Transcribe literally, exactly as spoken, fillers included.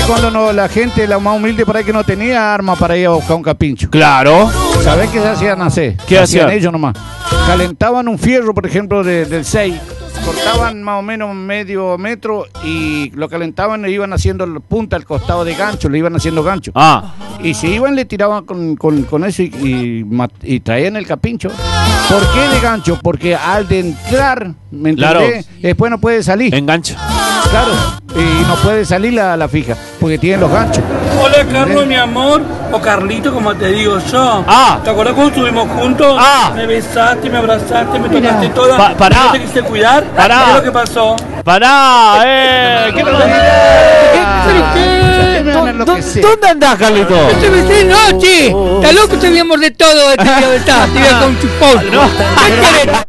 cuando no, la gente, la más humilde por ahí que no tenía arma para ir a buscar un capincho? Claro. ¿Sabés qué se hacían hacer? ¿Qué hacían? ellos nomás? Calentaban un fierro, por ejemplo, de, del seis, cortaban más o menos medio metro y lo calentaban e iban haciendo punta al costado de gancho, le iban haciendo gancho. Ah. Y si iban, le tiraban con, con, con eso y, y, y traían el capincho. ¿Por qué de gancho? Porque al de entrar, ¿me entendés? Claro. Después no puede salir. Engancha. Claro. Y no puede salir la, la fija, porque tienen los ganchos. Hola, Carlos, mi amor. O Carlito, como te digo yo. Ah. ¿Te acuerdas cuando estuvimos juntos? Ah. Me besaste, me abrazaste, me tocaste toda. Pa pará. ¿No te quise cuidar? Pará. ¿Qué es lo que pasó? Pará, eh. ¿Qué no, ¿Dónde andás, Carlito? ¡Este vecino de noche! ¡Está loco! Te voy a morder todo! ¡Te voy a besar! ¡Te voy a con chupón!